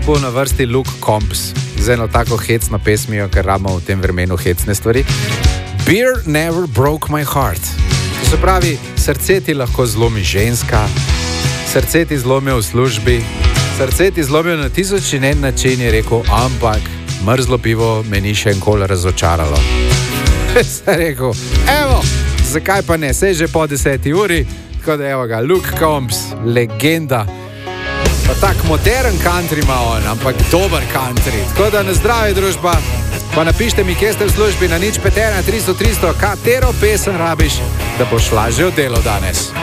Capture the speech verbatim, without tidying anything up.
pol na vrsti Luke Combs z eno tako hecno pesmijo, ker rabimo v tem vremenu hecne stvari. Beer never broke my heart. To se pravi, srce ti lahko zlomi ženska, srce ti zlomi v službi, srce ti zlomi na tisoč in en način, je rekel, ampak mrzlo pivo me ni še enkoli razočaralo. Sem rekel, evo, zakaj pa ne, sej že po deseti uri, tako da evo ga, Luke Combs, legenda. Pa tak modern country ima on, ampak dober country. Tako da na zdravje, družba, pa napište mi, kje ste v službi, na nič pet ena tristo tristo, katero pesem rabiš, da boš lažje v delo danes.